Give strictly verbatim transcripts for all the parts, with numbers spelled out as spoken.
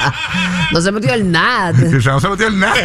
No se metió el Nat. No se metió el Nat.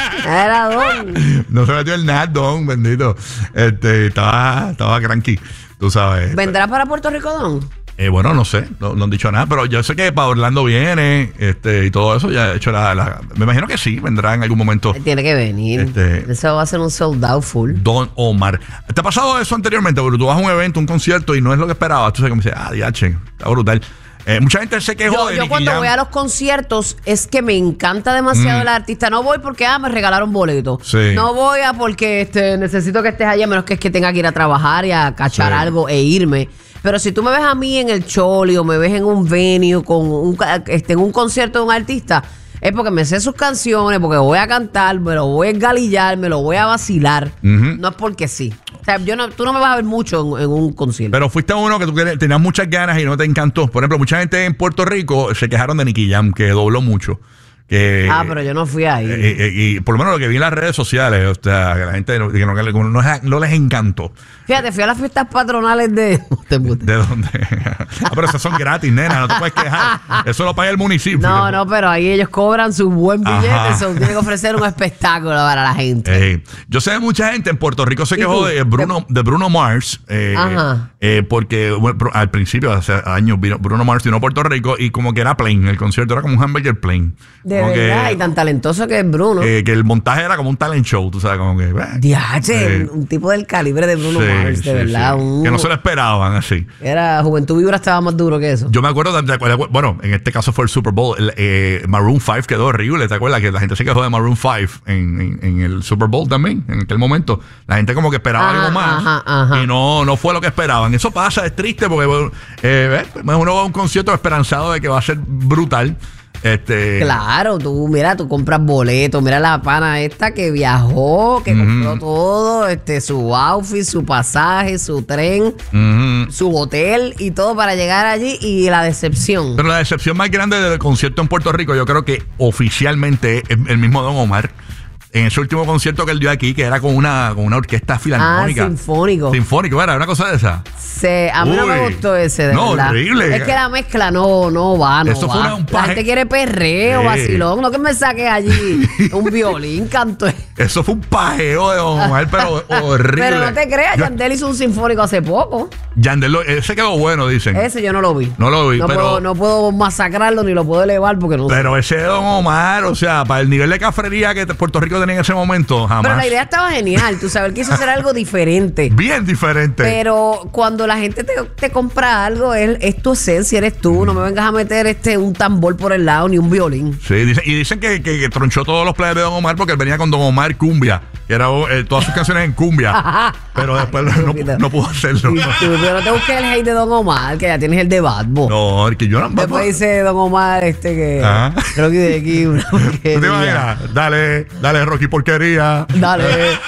Era Don. No se metió el Nat, Don, bendito. Este, estaba, estaba cranky, tú sabes. ¿Vendrá para Puerto Rico, Don? Eh, bueno, no sé, no, no han dicho nada, pero yo sé que para Orlando viene, este, y todo eso, ya he hecho la, la me imagino que sí, vendrá en algún momento. Tiene que venir. Este, eso va a ser un sold out full. Don Omar. ¿Te ha pasado eso anteriormente? Porque tú vas a un evento, un concierto y no es lo que esperabas. Tú sabes como dices, ah, diache, está brutal. Eh, mucha gente se quejó yo, de Yo Nicky cuando Jam. voy a los conciertos es que me encanta demasiado Mm. el artista. No voy porque ah, me regalaron boletos. Sí. No voy a porque este, necesito que estés allá, a menos que es que tenga que ir a trabajar y a cachar Sí. algo e irme. Pero si tú me ves a mí en el Choli o me ves en un venue con un, este, en un concierto de un artista, es porque me sé sus canciones, porque voy a cantar, me lo voy a engalillar, me lo voy a vacilar. Uh-huh. No es porque sí. O sea, yo no, tú no me vas a ver mucho en, en un concierto. Pero fuiste uno que tú querías- tenías muchas ganas y no te encantó. Por ejemplo, mucha gente en Puerto Rico se quejaron de Nicky Jam, que dobló mucho. Que, ah, pero yo no fui ahí. Eh, eh, y por lo menos lo que vi en las redes sociales, o sea, que la gente no, que no, que no, no- no les encantó. Fíjate, fui a las fiestas patronales de... ¿De dónde? Ah, pero esas son gratis, nena, no te puedes quejar. Eso lo paga el municipio. No, no, pero ahí ellos cobran su buen billete, Ajá. eso tienen que ofrecer un espectáculo para la gente. Eh, yo sé de mucha gente en Puerto Rico se ¿Y quejó tú? de Bruno, de Bruno Mars, eh, Ajá. eh, porque bueno, pr- al principio, hace años, vino Bruno Mars vino a Puerto Rico y como que era plain, el concierto era como un hamburger plain. De Como verdad, que, y tan talentoso que es Bruno. eh, que el montaje era como un talent show, tú sabes, como que... eh, Diache, eh, un, un tipo del calibre de Bruno sí, Mars, sí, de verdad. sí. un- Que no se lo esperaban así. Era Juventud Vibra estaba más duro que eso. Yo me acuerdo, de, de- de- bueno, en este caso fue el Super Bowl, el, eh, Maroon cinco quedó horrible, ¿te acuerdas? Que la gente se quejó de Maroon cinco en, en, en el Super Bowl también, en aquel momento. La gente como que esperaba Ajá, algo más ajá, ajá. y no, no fue lo que esperaban. Eso pasa, es triste porque bueno, eh, eh, uno va a un concierto esperanzado de que va a ser brutal. Este, Claro, tú, mira, tú compras boletos, mira la pana esta que viajó, que Ujú. compró todo, este, su outfit, su pasaje, su tren, Ujú. su hotel y todo para llegar allí y la decepción. Pero la decepción más grande del concierto en Puerto Rico, yo creo que oficialmente es el mismo Don Omar. En ese último concierto que él dio aquí, que era con una, con una orquesta Ah, filarmónica. sinfónico. Sinfónico, era una cosa de esa. Se, a mí no me Uy. gustó ese, de No, verdad. horrible. Es que la mezcla no, no va, no Eso va. fue una- un La paje- gente quiere perreo, Sí. vacilón. No que me saques allí un violín, canto. Eso fue un pajeo de Don Omar, pero horrible. Pero no te creas, Yo- Yandel hizo un sinfónico hace poco. Yandel, lo- ese quedó bueno, dicen. Ese yo no lo vi. No lo vi, no pero- Puedo, no puedo masacrarlo ni lo puedo elevar porque no sé. Pero ese Don Omar, o sea, para el nivel de cafrería que Puerto Rico tenía en ese momento, jamás. Pero la idea estaba genial. Tú sabes, él quiso hacer algo diferente. Bien diferente. Pero cuando la gente te, te compra algo, es, es tu esencia, eres tú. No me vengas a meter este un tambor por el lado ni un violín. Sí, dicen, y dicen que, que- que tronchó todos los players de Don Omar porque él venía con Don Omar Cumbia, que era eh, todas sus canciones en cumbia. Pero después no, no, no pudo hacerlo. Pero no te busques el hate de Don Omar, que ya tienes el de Badbo. No, es que yo no. Después dice Don Omar este que Ajá. creo que de aquí una ¿Tú te porquería. imaginas? Dale, dale, Rocky porquería. Dale.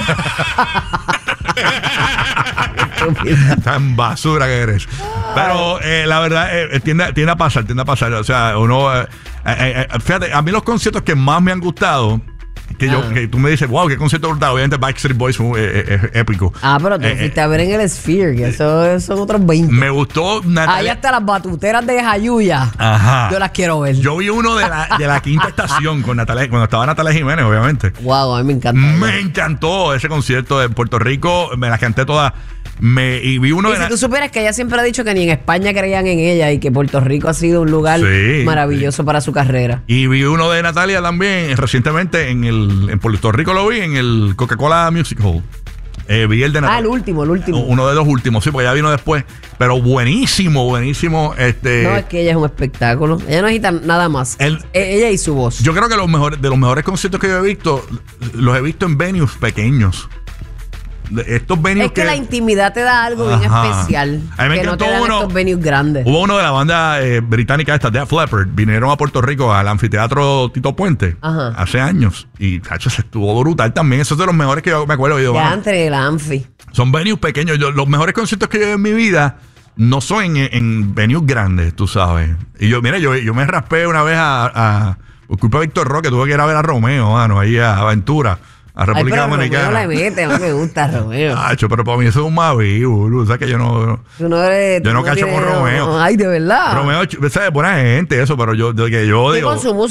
Tan basura que eres. Pero eh, la verdad, eh, tiende, tiende a pasar, tiende a pasar. O sea, uno. eh, eh, eh, fíjate, a mí los conciertos que más me han gustado. Que, yo, Ah. que tú me dices, wow, qué concierto brutal. Obviamente, Backstreet Boys fue eh, eh, épico. Ah, pero tú Eh, fuiste eh, a ver en el Sphere, que eso, eso son otros veinte. Me gustó Ahí Natalia. hasta las batuteras de Jayuya. Ajá. Yo las quiero ver. Yo vi uno de la, de la quinta estación con Natalia, cuando estaba Natalia Jiménez, obviamente. Wow, a mí me encanta. Me encantó ese concierto de Puerto Rico. Me la canté toda. Me, y vi uno Y de si la- tú supieras que ella siempre ha dicho que ni en España creían en ella y que Puerto Rico ha sido un lugar Sí, maravilloso para su carrera. Y vi uno de Natalia también recientemente en el en Puerto Rico, lo vi en el Coca-Cola Music Hall. Eh, vi el de Ah, Natalia. el último, el último. Uno de los últimos, sí, porque ya vino después. Pero buenísimo, buenísimo. Este, No, es que ella es un espectáculo. Ella no necesita nada más. El- E- ella y su voz. yo creo que los mejores, de los mejores conciertos que yo he visto, los he visto en venues pequeños. De estos venues es que, la intimidad te da algo bien Ajá. especial. A mí me que no te encantó dan uno- estos venues grandes. Hubo uno de la banda eh, británica esta, Def Leppard, vinieron a Puerto Rico al anfiteatro Tito Puente Ajá. hace años y cacho, se estuvo brutal también. Eso es de los mejores que yo me acuerdo. Yo, Ya bueno, entre el anfi. son venues pequeños. Yo- los mejores conciertos que yo he ido en mi vida no son en, en venues grandes, tú sabes. Y yo, mira, yo, yo me raspé una vez a, a por culpa de Víctor Roque, tuve que ir a ver a Romeo, mano, ahí a Aventura, a Ay, República pero Romeo Dominicana. le mete, no me gusta Romeo. Cacho, pero para mí eso es un mavi, boludo. O sea que yo no. Tú no eres, Yo tú no cacho tienes- con Romeo. Ay, de verdad. Romeo, ¿sabes? Buena gente, eso, pero yo, yo, que yo Y digo. con su